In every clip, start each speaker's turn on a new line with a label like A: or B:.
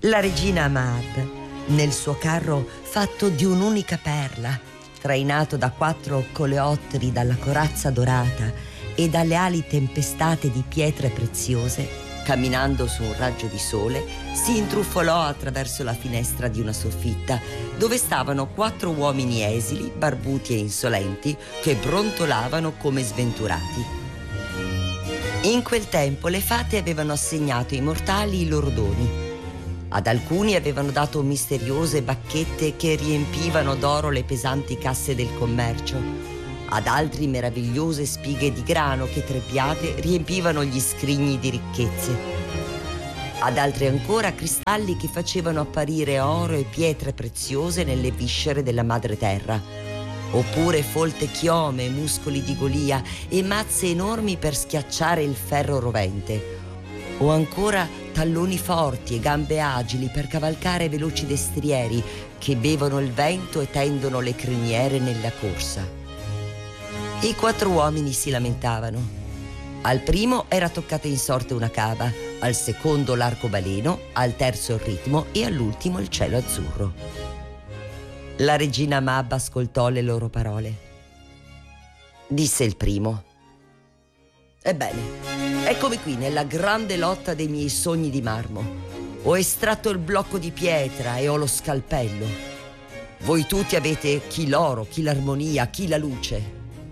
A: La regina Amab, nel suo carro fatto di un'unica perla, trainato da 4 coleotteri dalla corazza dorata e dalle ali tempestate di pietre preziose, camminando su un raggio di sole, si intrufolò attraverso la finestra di una soffitta dove stavano 4 uomini esili, barbuti e insolenti, che brontolavano come sventurati. In quel tempo le fate avevano assegnato ai mortali i loro doni. Ad alcuni avevano dato misteriose bacchette che riempivano d'oro le pesanti casse del commercio, ad altri meravigliose spighe di grano che trepiate riempivano gli scrigni di ricchezze, ad altri ancora cristalli che facevano apparire oro e pietre preziose nelle viscere della madre terra, oppure folte chiome e muscoli di Golia e mazze enormi per schiacciare il ferro rovente, o ancora talloni forti e gambe agili per cavalcare veloci destrieri che bevono il vento e tendono le criniere nella corsa. I 4 uomini si lamentavano. Al primo era toccata in sorte una cava, al secondo l'arcobaleno, al terzo il ritmo e all'ultimo il cielo azzurro. La regina Amab ascoltò le loro parole. Disse il primo: «Ebbene, eccomi qui nella grande lotta dei miei sogni di marmo. Ho estratto il blocco di pietra e ho lo scalpello. Voi tutti avete chi l'oro, chi l'armonia, chi la luce.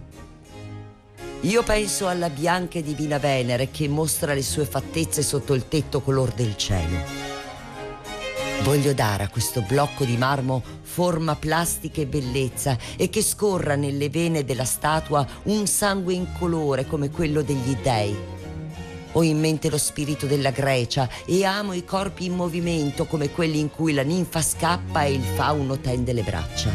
A: Io penso alla bianca e divina Venere che mostra le sue fattezze sotto il tetto color del cielo. Voglio dare a questo blocco di marmo forma plastica e bellezza e che scorra nelle vene della statua un sangue incolore come quello degli dei. Ho in mente lo spirito della Grecia e amo i corpi in movimento come quelli in cui la ninfa scappa e il fauno tende le braccia.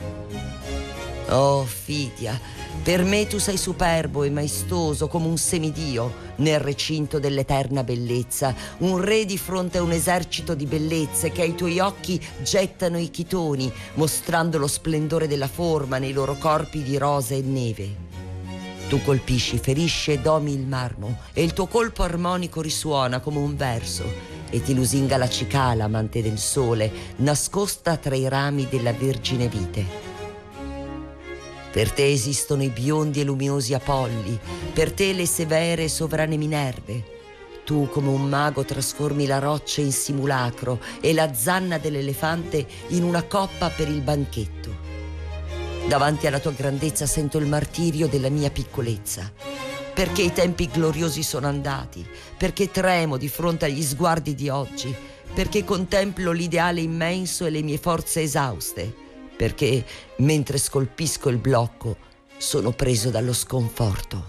A: Oh, Fidia, per me tu sei superbo e maestoso come un semidio nel recinto dell'eterna bellezza, un re di fronte a un esercito di bellezze che ai tuoi occhi gettano i chitoni, mostrando lo splendore della forma nei loro corpi di rosa e neve. Tu colpisci, ferisci e domi il marmo e il tuo colpo armonico risuona come un verso e ti lusinga la cicala, amante del sole, nascosta tra i rami della vergine vite. Per te esistono i biondi e luminosi Apolli, per te le severe e sovrane Minerve. Tu come un mago trasformi la roccia in simulacro e la zanna dell'elefante in una coppa per il banchetto. Davanti alla tua grandezza sento il martirio della mia piccolezza, perché i tempi gloriosi sono andati, perché tremo di fronte agli sguardi di oggi, perché contemplo l'ideale immenso e le mie forze esauste, perché mentre scolpisco il blocco sono preso dallo sconforto.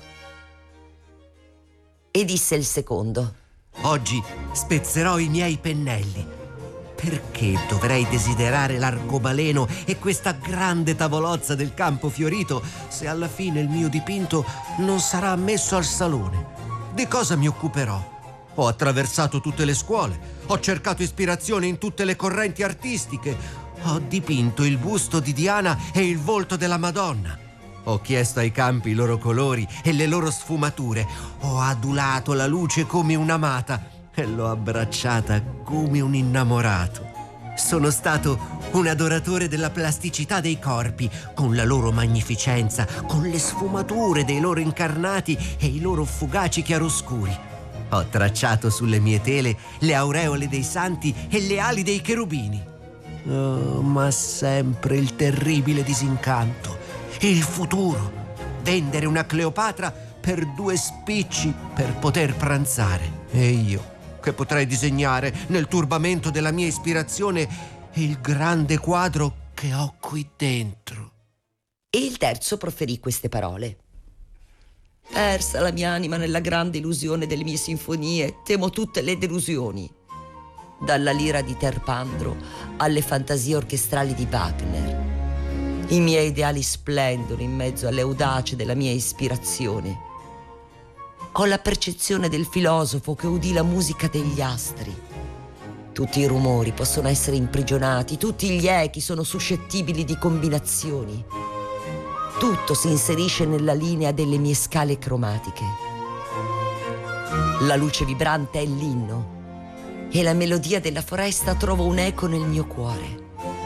A: E disse il secondo:
B: Oggi spezzerò i miei pennelli. Perché dovrei desiderare l'arcobaleno e questa grande tavolozza del campo fiorito se alla fine il mio dipinto non sarà messo al salone? Di cosa mi occuperò? Ho attraversato tutte le scuole, ho cercato ispirazione in tutte le correnti artistiche, ho dipinto il busto di Diana e il volto della Madonna. Ho chiesto ai campi i loro colori e le loro sfumature. Ho adulato la luce come un'amata e l'ho abbracciata come un innamorato. Sono stato un adoratore della plasticità dei corpi, con la loro magnificenza, con le sfumature dei loro incarnati e i loro fugaci chiaroscuri. Ho tracciato sulle mie tele le aureole dei santi e le ali dei cherubini. Oh, ma sempre il terribile disincanto. Il futuro. Vendere una Cleopatra per 2 spicci per poter pranzare. E io, che potrei disegnare nel turbamento della mia ispirazione il grande quadro che ho qui dentro.
A: E il terzo proferì queste parole: Persa la mia anima nella grande illusione delle mie sinfonie, temo tutte le delusioni. Dalla lira di Terpandro alle fantasie orchestrali di Wagner. I miei ideali splendono in mezzo alle audaci della mia ispirazione. Ho la percezione del filosofo che udì la musica degli astri. Tutti i rumori possono essere imprigionati, tutti gli echi sono suscettibili di combinazioni. Tutto si inserisce nella linea delle mie scale cromatiche. La luce vibrante è l'inno. e la melodia della foresta trova un'eco nel mio cuore.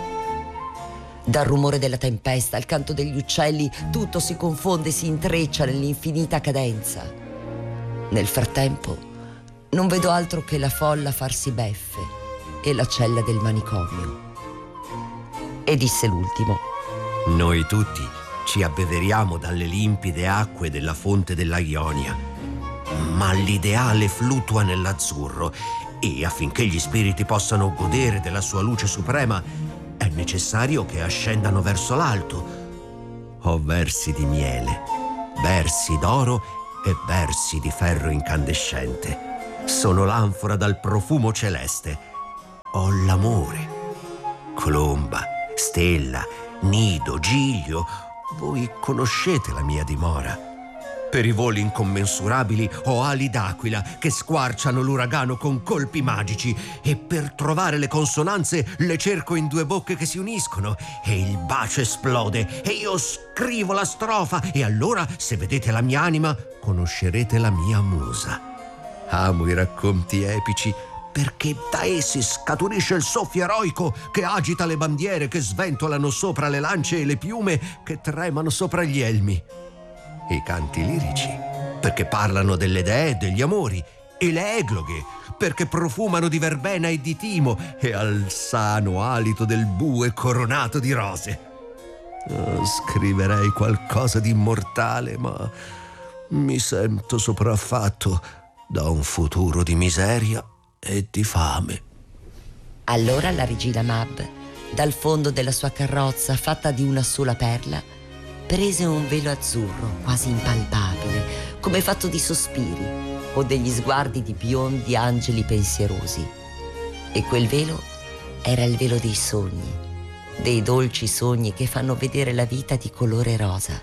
A: Dal rumore della tempesta al canto degli uccelli tutto si confonde e si intreccia nell'infinita cadenza. Nel frattempo non vedo altro che la folla farsi beffe e la cella del manicomio. E disse l'ultimo:
B: Noi tutti ci abbeveriamo dalle limpide acque della fonte della Ionia, ma l'ideale fluttua nell'azzurro e affinché gli spiriti possano godere della sua luce suprema è necessario che ascendano verso l'alto. Ho versi di miele, versi d'oro e versi di ferro incandescente. Sono l'anfora dal profumo celeste. Ho l'amore. Colomba, stella, nido, giglio, voi conoscete la mia dimora. Per i voli incommensurabili ho ali d'aquila che squarciano l'uragano con colpi magici e per trovare le consonanze le cerco in due bocche che si uniscono e il bacio esplode e io scrivo la strofa e allora, se vedete la mia anima, conoscerete la mia musa. Amo i racconti epici perché da essi scaturisce il soffio eroico che agita le bandiere che sventolano sopra le lance e le piume che tremano sopra gli elmi. I canti lirici perché parlano delle dee e degli amori, e le egloghe perché profumano di verbena e di timo e al sano alito del bue coronato di rose. Scriverei qualcosa di immortale, ma mi sento sopraffatto da un futuro di miseria e di fame.
A: Allora la regina Mab, dal fondo della sua carrozza fatta di una sola perla, prese un velo azzurro quasi impalpabile, come fatto di sospiri o degli sguardi di biondi angeli pensierosi. E quel velo era il velo dei sogni, dei dolci sogni che fanno vedere la vita di colore rosa.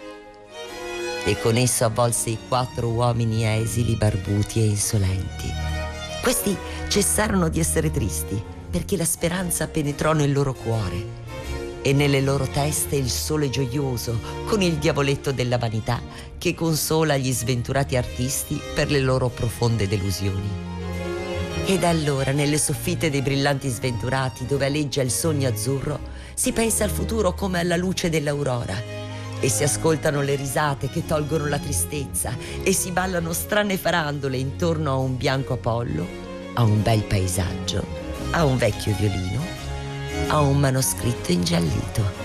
A: E con esso avvolse i 4 uomini esili, barbuti e insolenti. Questi cessarono di essere tristi perché la speranza penetrò nel loro cuore e nelle loro teste il sole gioioso con il diavoletto della vanità che consola gli sventurati artisti per le loro profonde delusioni. Ed allora, nelle soffitte dei brillanti sventurati dove aleggia il sogno azzurro, si pensa al futuro come alla luce dell'aurora e si ascoltano le risate che tolgono la tristezza e si ballano strane farandole intorno a un bianco Apollo, a un bel paesaggio, a un vecchio violino, a un manoscritto ingiallito.